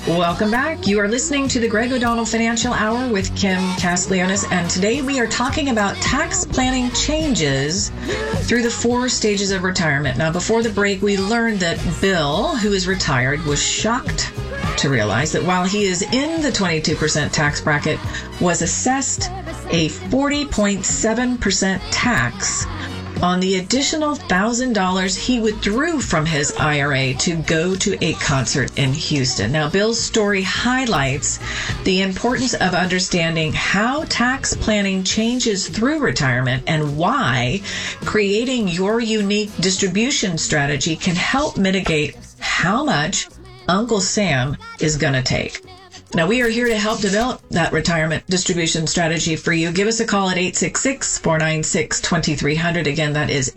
Welcome back. You are listening to the Greg O'Donnell Financial Hour with Kim Castiglionis, and today we are talking about tax planning changes through the 4 stages of retirement. Now, before the break, we learned that Bill, who is retired, was shocked to realize that while he is in the 22% tax bracket, was assessed a 40.7% tax on the additional $1,000 he withdrew from his IRA to go to a concert in Houston. Now, Bill's story highlights the importance of understanding how tax planning changes through retirement and why creating your unique distribution strategy can help mitigate how much Uncle Sam is going to take. Now, we are here to help develop that retirement distribution strategy for you. Give us a call at 866-496-2300. Again, that is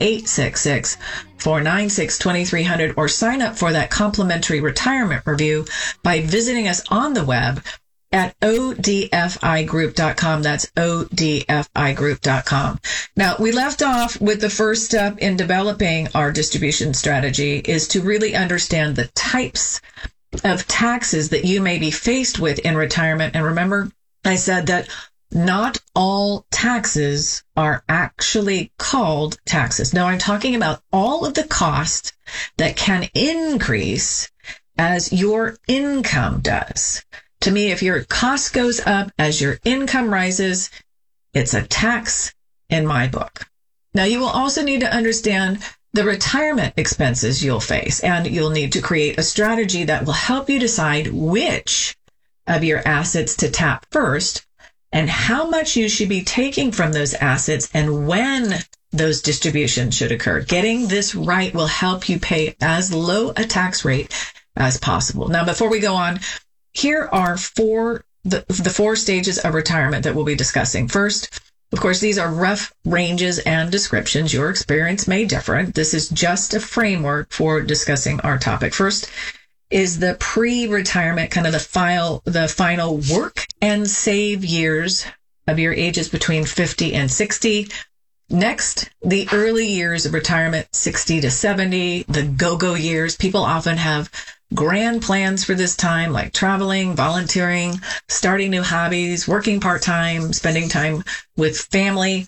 866-496-2300, or sign up for that complimentary retirement review by visiting us on the web at odfigroup.com. That's odfigroup.com. Now, we left off with the first step in developing our distribution strategy is to really understand the types of taxes that you may be faced with in retirement. And remember, I said that not all taxes are actually called taxes. No, I'm talking about all of the costs that can increase as your income does. To me, if your cost goes up as your income rises, it's a tax in my book. Now, you will also need to understand the retirement expenses you'll face, and you'll need to create a strategy that will help you decide which of your assets to tap first and how much you should be taking from those assets and when those distributions should occur. Getting this right will help you pay as low a tax rate as possible. Now, before we go on, here are the 4 stages of retirement that we'll be discussing. First, of course, these are rough ranges and descriptions. Your experience may differ. This is just a framework for discussing our topic. First is the pre-retirement, kind of the final work and save years of your ages between 50 and 60. Next, the early years of retirement, 60 to 70, the go-go years. People often have grand plans for this time, like traveling, volunteering, starting new hobbies, working part-time, spending time with family.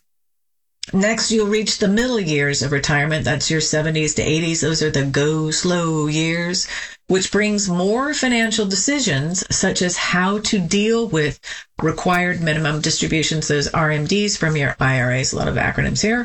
Next, you'll reach the middle years of retirement. That's your 70s to 80s. Those are the go slow years, which brings more financial decisions, such as how to deal with required minimum distributions, those RMDs from your IRAs, a lot of acronyms here,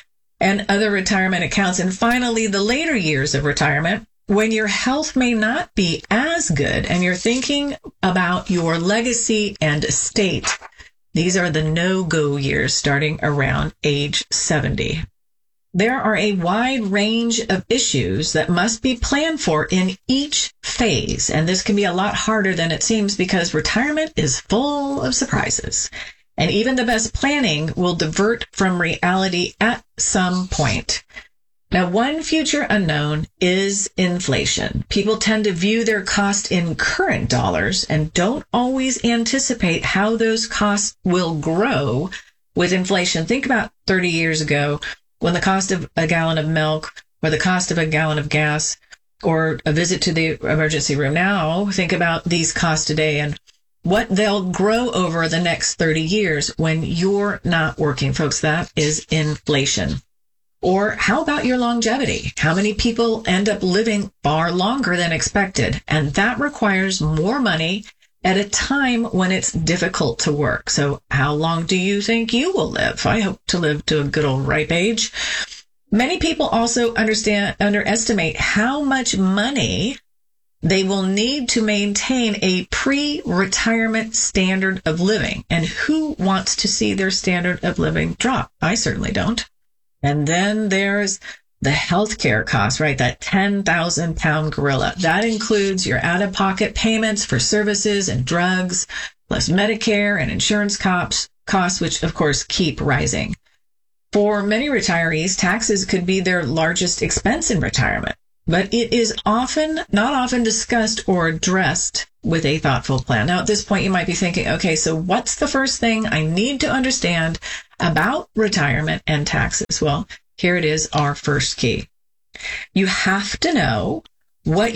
and other retirement accounts. And finally, the later years of retirement, when your health may not be as good and you're thinking about your legacy and estate. These are the no-go years starting around age 70. There are a wide range of issues that must be planned for in each phase, and this can be a lot harder than it seems because retirement is full of surprises. And even the best planning will divert from reality at some point. Now, one future unknown is inflation. People tend to view their cost in current dollars and don't always anticipate how those costs will grow with inflation. Think about 30 years ago when the cost of a gallon of milk or the cost of a gallon of gas or a visit to the emergency room. Now, think about these costs today and what they'll grow over the next 30 years when you're not working. Folks, that is inflation. Or how about your longevity? How many people end up living far longer than expected? And that requires more money at a time when it's difficult to work. So how long do you think you will live? I hope to live to a good old ripe age. Many people also underestimate how much money they will need to maintain a pre-retirement standard of living. And who wants to see their standard of living drop? I certainly don't. And then there's the healthcare cost, right? That 10,000-pound gorilla. That includes your out-of-pocket payments for services and drugs, plus Medicare and insurance costs, which, of course, keep rising. For many retirees, taxes could be their largest expense in retirement, but it is not often discussed or addressed with a thoughtful plan. Now, at this point, you might be thinking, okay, so what's the first thing I need to understand about retirement and taxes? Well, here it is, our first key. You have to know what your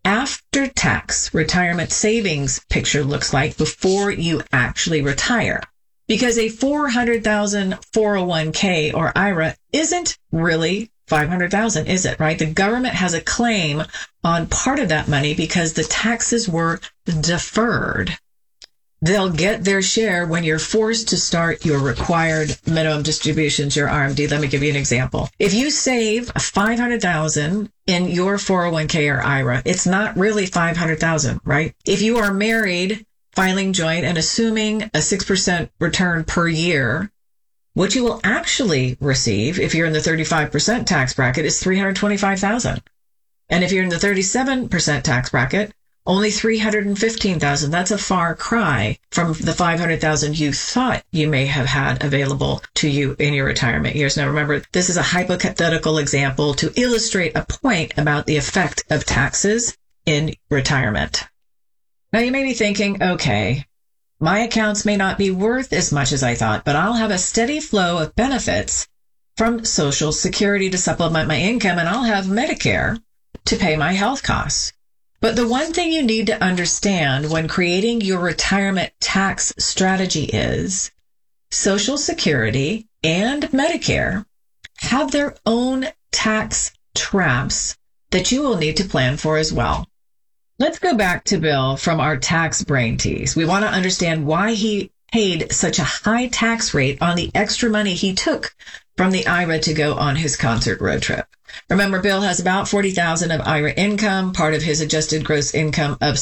after-tax retirement savings picture looks like before you actually retire. Because a $400,000 401k or IRA isn't really $500,000, is it, right? The government has a claim on part of that money because the taxes were deferred. They'll get their share when you're forced to start your required minimum distributions, your RMD. Let me give you an example. If you save $500,000 in your 401k or IRA, it's not really $500,000, right? If you are married, filing joint, and assuming a 6% return per year, what you will actually receive if you're in the 35% tax bracket is $325,000. And if you're in the 37% tax bracket, only $315,000. That's a far cry from the $500,000 you thought you may have had available to you in your retirement years. Now remember, this is a hypothetical example to illustrate a point about the effect of taxes in retirement. Now you may be thinking, okay, my accounts may not be worth as much as I thought, but I'll have a steady flow of benefits from Social Security to supplement my income, and I'll have Medicare to pay my health costs. But the one thing you need to understand when creating your retirement tax strategy is Social Security and Medicare have their own tax traps that you will need to plan for as well. Let's go back to Bill from our tax brain tease. We want to understand why he paid such a high tax rate on the extra money he took from the IRA to go on his concert road trip. Remember, Bill has about $40,000 of IRA income, part of his adjusted gross income of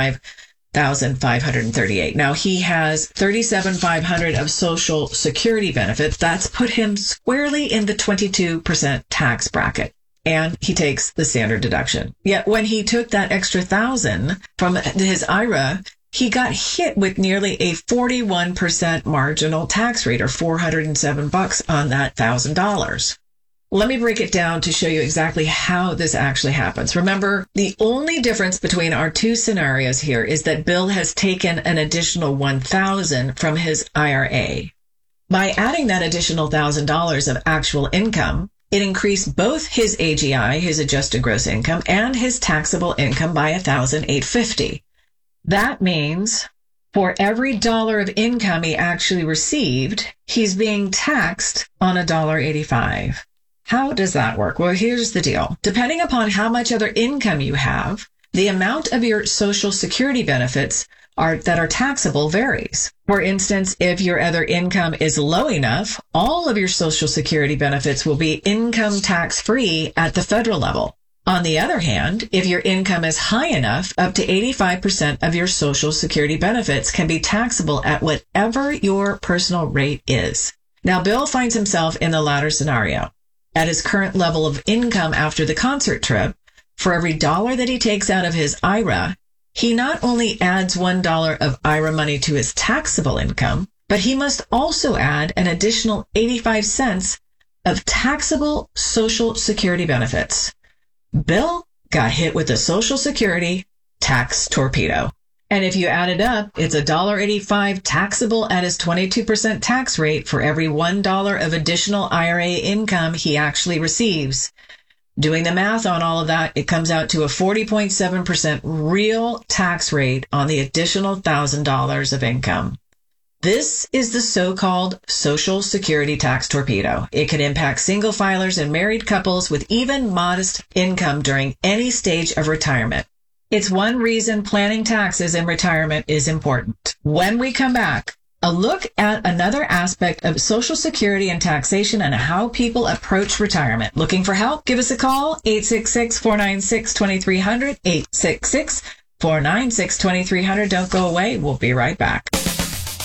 $65,538. Now he has $37,500 of Social Security benefits. That's put him squarely in the 22% tax bracket. And he takes the standard deduction. Yet when he took that extra $1,000 from his IRA, he got hit with nearly a 41% marginal tax rate, or $407 on that $1,000. Let me break it down to show you exactly how this actually happens. Remember, the only difference between our two scenarios here is that Bill has taken an additional $1,000 from his IRA. By adding that additional $1,000 of actual income, it increased both his AGI, his adjusted gross income, and his taxable income by $1,850. That means for every dollar of income he actually received, he's being taxed on $1.85. How does that work? Well, here's the deal. Depending upon how much other income you have, the amount of your Social Security benefits that are taxable varies. For instance, if your other income is low enough, all of your Social Security benefits will be income tax-free at the federal level. On the other hand, if your income is high enough, up to 85% of your Social Security benefits can be taxable at whatever your personal rate is. Now, Bill finds himself in the latter scenario. At his current level of income after the concert trip, for every dollar that he takes out of his IRA, he not only adds $1 of IRA money to his taxable income, but he must also add an additional 85 cents of taxable Social Security benefits. Bill got hit with a Social Security tax torpedo. And if you add it up, it's $1.85 taxable at his 22% tax rate for every $1 of additional IRA income he actually receives. Doing the math on all of that, it comes out to a 40.7% real tax rate on the additional $1,000 of income. This is the so-called Social Security tax torpedo. It can impact single filers and married couples with even modest income during any stage of retirement. It's one reason planning taxes in retirement is important. When we come back, a look at another aspect of Social Security and taxation and how people approach retirement. Looking for help? Give us a call, 866-496-2300, 866-496-2300. Don't go away. We'll be right back.